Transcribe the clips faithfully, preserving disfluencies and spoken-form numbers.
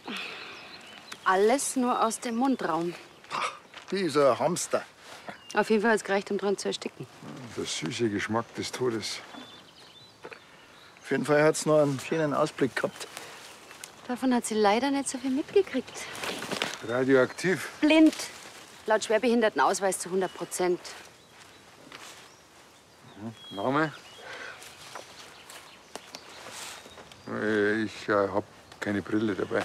Alles nur aus dem Mundraum. Ach, wie so ein Hamster. Auf jeden Fall hat es gereicht, um dran zu ersticken. Der süße Geschmack des Todes. Auf jeden Fall hat es noch einen schönen Ausblick gehabt. Davon hat sie leider nicht so viel mitgekriegt. Radioaktiv. Blind. Laut Schwerbehindertenausweis zu hundert Prozent. Mhm. Name? Äh, Ich äh, habe keine Brille dabei.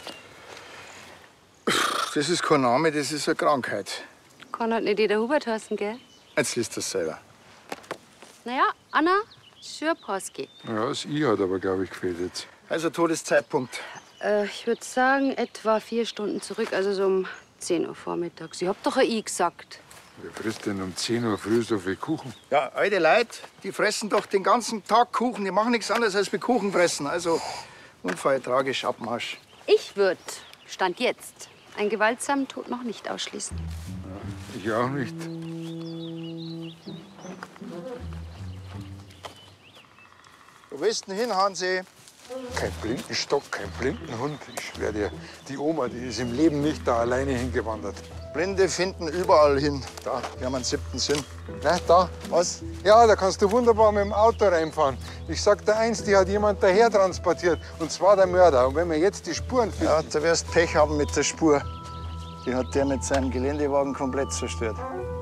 Das ist kein Name, das ist eine Krankheit. Kann halt nicht jeder Hubert heißen, gell? Jetzt liest das selber. Naja, Anna Schürpowski. Ja, das I hat aber, glaube ich, gefehlt jetzt. Also Todeszeitpunkt. Äh, ich würde sagen, etwa vier Stunden zurück, also so um zehn Uhr vormittags. Ich hab doch ein I gesagt. Wer frisst denn um zehn Uhr früh so viel Kuchen? Ja, alte Leute, die fressen doch den ganzen Tag Kuchen. Die machen nichts anderes als mit Kuchen fressen. Also Unfall, tragisch, Abmarsch. Ich würde, Stand jetzt, einen gewaltsamen Tod noch nicht ausschließen. Ich auch nicht. Wo willst du denn hin, Hansi? Kein Blindenstock, kein Blindenhund. Ich schwör dir, die Oma, die ist im Leben nicht da alleine hingewandert. Blinde finden überall hin. Da, wir haben einen siebten Sinn. Na, da. Was? Ja, da kannst du wunderbar mit dem Auto reinfahren. Ich sag dir eins, die hat jemand daher transportiert. Und zwar der Mörder. Und wenn wir jetzt die Spuren finden... Ja, du wirst Pech haben mit der Spur. Die hat der mit seinem Geländewagen komplett zerstört.